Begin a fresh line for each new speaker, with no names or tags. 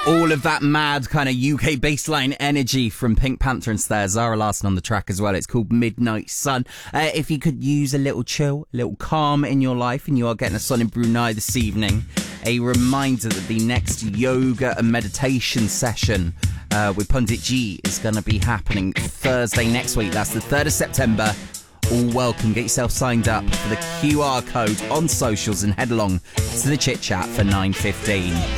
All of that mad kind of UK bassline energy from Pink Panther and Slayer. Zara Larsson on the track as well. It's called Midnight Sun. If you could use a little chill, a little calm in your life and you are getting a sun in Brunei this evening, a reminder that the next yoga and meditation session with Pundit G is going to be happening Thursday next week. That's the 3rd of September. All welcome. Get yourself signed up for the QR code on socials and head along to the Chit Chat for 9:15.